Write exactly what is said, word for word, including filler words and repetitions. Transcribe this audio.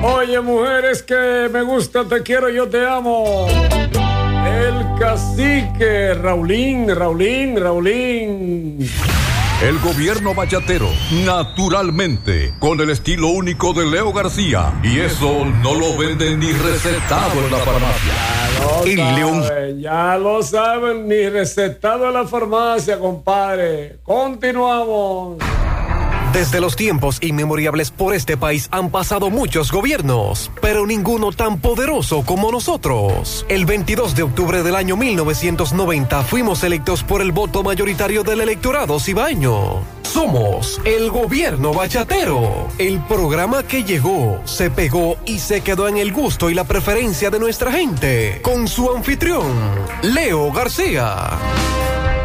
Oye, mujeres que me gusta, te quiero, yo te amo. El cacique, Raulín, Raulín, Raulín. El gobierno bachatero, naturalmente, con el estilo único de Leo García. Y eso no lo venden ni recetado en la farmacia. El León. Ya lo saben, ni recetado en la farmacia, compadre. Continuamos. Desde los tiempos inmemorables por este país han pasado muchos gobiernos, pero ninguno tan poderoso como nosotros. El veintidós de octubre del año mil novecientos noventa fuimos electos por el voto mayoritario del electorado cibaeño. Somos el gobierno bachatero, el programa que llegó, se pegó y se quedó en el gusto y la preferencia de nuestra gente, con su anfitrión, Leo García.